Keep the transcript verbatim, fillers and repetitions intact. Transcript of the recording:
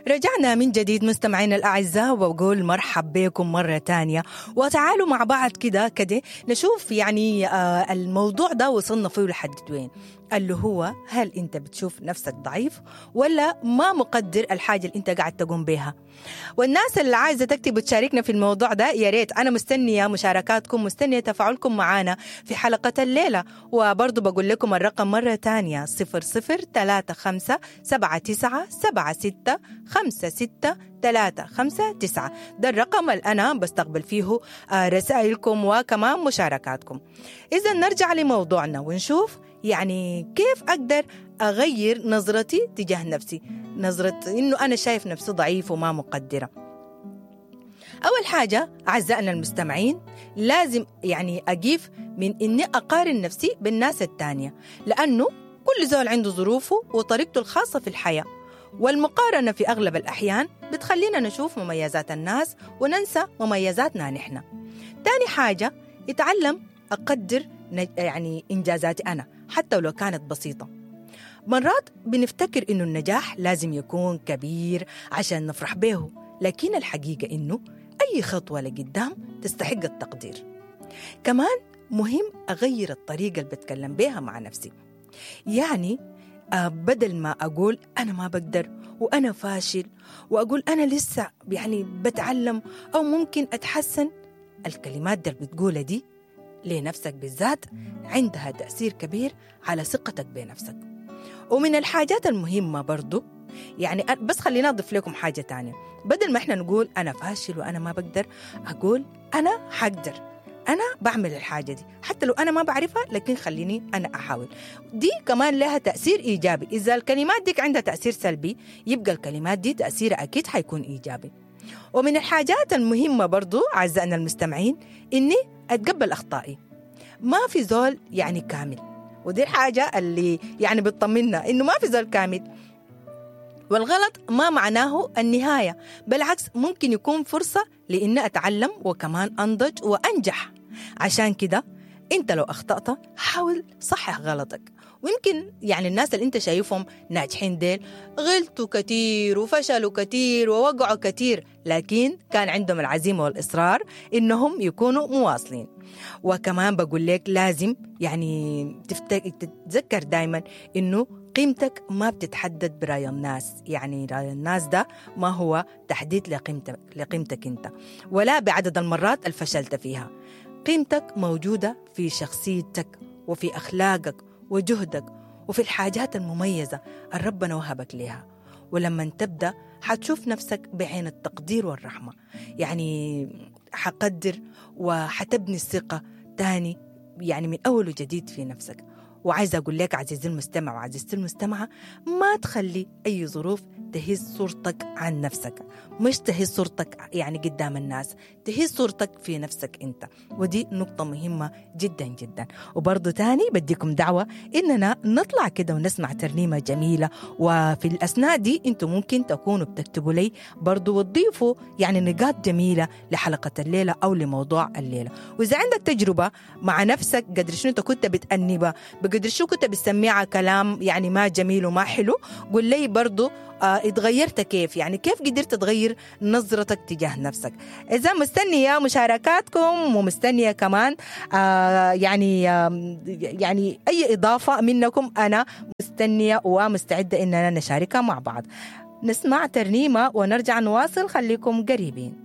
رجعنا من جديد مستمعينا الأعزاء، وأقول مرحب بكم مرة تانية. وتعالوا مع بعض كده كده نشوف يعني آه الموضوع ده وصلنا فيه لحد وين، اللي هو هل أنت بتشوف نفسك ضعيف ولا ما مقدر الحاجة اللي أنت قاعد تقوم بها؟ والناس اللي عايزة تكتب وتشاركنا في الموضوع ده يا ريت، أنا مستنية مشاركاتكم، مستنية تفاعلكم معنا في حلقة الليلة. وبرضو بقول لكم الرقم مرة تانية صفر صفر ثلاثة خمسة سبعة تسعة سبعة ستة خمسة ستة ثلاثة خمسة تسعة، ده الرقم اللي أنا بستقبل فيه رسائلكم وكمان مشاركاتكم. إذا نرجع لموضوعنا ونشوف يعني كيف أقدر أغير نظرتي تجاه نفسي، نظرة إنه أنا شايف نفسي ضعيف وما مقدرة. أول حاجة أعزائنا المستمعين، لازم يعني أقيف من إني أقارن نفسي بالناس التانية، لأنه كل زول عنده ظروفه وطريقته الخاصة في الحياة، والمقارنة في أغلب الأحيان بتخلينا نشوف مميزات الناس وننسى مميزاتنا نحن. تاني حاجة، اتعلم أقدر يعني إنجازاتي أنا حتى لو كانت بسيطة. مرات بنفتكر إنه النجاح لازم يكون كبير عشان نفرح به، لكن الحقيقة إنه أي خطوة لقدام تستحق التقدير. كمان مهم أغير الطريقة اللي بتكلم بيها مع نفسي، يعني بدل ما أقول أنا ما بقدر وأنا فاشل وأقول أنا لسه يعني بتعلم أو ممكن أتحسن، الكلمات دي اللي بتقولها دي لنفسك بالذات عندها تأثير كبير على ثقتك بنفسك. ومن الحاجات المهمة برضو يعني بس خلينا أضيف لكم حاجة تانية، بدل ما إحنا نقول أنا فاشل وأنا ما بقدر، أقول أنا حقدر، أنا بعمل الحاجة دي حتى لو أنا ما بعرفها، لكن خليني أنا أحاول. دي كمان لها تأثير إيجابي. إذا الكلمات دي عندها تأثير سلبي، يبقى الكلمات دي تأثير أكيد حيكون إيجابي. ومن الحاجات المهمة برضو أعزائنا المستمعين إني أتقبل أخطائي. ما في زول يعني كامل، ودي الحاجة اللي يعني بتطمنا إنه ما في زول كامل، والغلط ما معناه النهاية، بالعكس ممكن يكون فرصة لإني أتعلم وكمان أنضج وأنجح. عشان كده أنت لو أخطأت حاول صحح غلطك. ويمكن يعني الناس اللي أنت شايفهم ناجحين ديل غلطوا كتير وفشلوا كتير ووقعوا كتير، لكن كان عندهم العزيمة والإصرار إنهم يكونوا مواصلين. وكمان بقول لك لازم يعني تتذكر دايما إنه قيمتك ما بتتحدد برأي الناس، يعني رأي الناس ده ما هو تحديد لقيمتك, لقيمتك أنت، ولا بعدد المرات اللي فشلت فيها. قيمتك موجودة في شخصيتك وفي أخلاقك وجهدك وفي الحاجات المميزة اللي ربنا وهبك لها. ولما تبدأ حتشوف نفسك بعين التقدير والرحمة، يعني حقدر وحتبني الثقة تاني يعني من أول وجديد في نفسك. وعايزة أقول لك عزيزي المستمع وعزيزتي المستمعة، ما تخلي أي ظروف تهز صورتك عن نفسك، مش تهز صورتك يعني قدام الناس، تهز صورتك في نفسك أنت. ودي نقطة مهمة جدا جدا. وبرضو تاني بديكم دعوة إننا نطلع كده ونسمع ترنيمة جميلة، وفي الأثناء دي أنتم ممكن تكونوا بتكتبوا لي برضو وتضيفوا يعني نقاط جميلة لحلقة الليلة أو لموضوع الليلة. وإذا عندك تجربة مع نفسك قدر شنو أنت كنت بتأنبها، بقدر شو كنت بتسميها كلام يعني ما جميل وما حلو، قل لي برضو آه اتغيرت كيف، يعني كيف قدرت تغير نظرتك تجاه نفسك. إذا مستنية مشاركاتكم ومستنية كمان آه يعني آه يعني أي إضافة منكم، أنا مستنية ومستعدة إننا نشاركها مع بعض. نسمع ترنيمة ونرجع نواصل، خليكم قريبين.